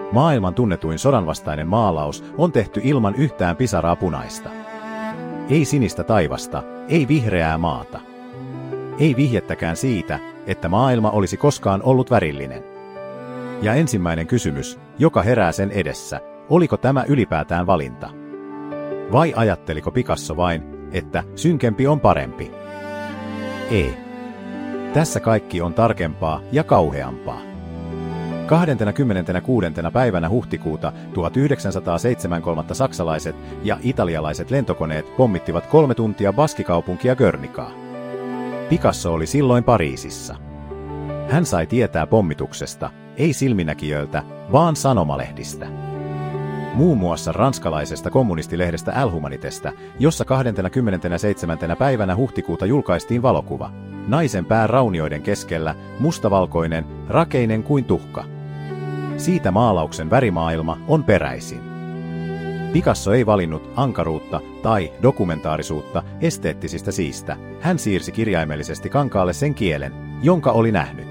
Maailman tunnetuin sodanvastainen maalaus on tehty ilman yhtään pisaraa punaista. Ei sinistä taivasta, ei vihreää maata. Ei vihjettäkään siitä, että maailma olisi koskaan ollut värillinen. Ja ensimmäinen kysymys, joka herää sen edessä, oliko tämä ylipäätään valinta? Vai ajatteliko Picasso vain, että synkempi on parempi? Ei. Tässä kaikki on tarkempaa ja kauheampaa. 26. päivänä huhtikuuta 1973 saksalaiset ja italialaiset lentokoneet pommittivat 3 tuntia Baskikaupunkia Guernicaa. Picasso oli silloin Pariisissa. Hän sai tietää pommituksesta, ei silminnäkijöiltä, vaan sanomalehdistä. Muun muassa ranskalaisesta kommunistilehdestä El Humanitesta, jossa 27. päivänä huhtikuuta julkaistiin valokuva. Naisen pää raunioiden keskellä, mustavalkoinen, rakeinen kuin tuhka. Siitä maalauksen värimaailma on peräisin. Picasso ei valinnut ankaruutta tai dokumentaarisuutta esteettisistä syistä. Hän siirsi kirjaimellisesti kankaalle sen kielen, jonka oli nähnyt.